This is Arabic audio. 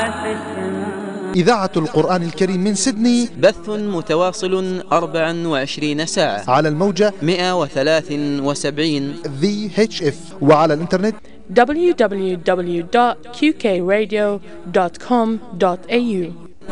في السماء. إذاعة القرآن الكريم من سيدني، بث متواصل 24 ساعة على الموجة 173 VHF، وعلى الإنترنت www.qkradio.com.au.